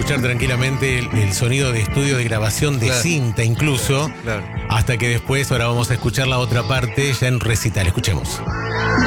escuchar tranquilamente el sonido de estudio de grabación de cinta incluso, Claro. hasta que después ahora vamos a escuchar la otra parte ya en recital. Escuchemos.